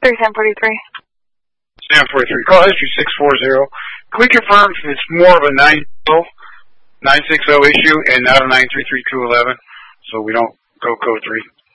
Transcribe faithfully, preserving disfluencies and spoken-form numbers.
three, Sam forty-three. Sam forty-three. Call history six four zero. Can we confirm if it's more of a nine six zero issue and not a nine three three two one one, so we don't go code three?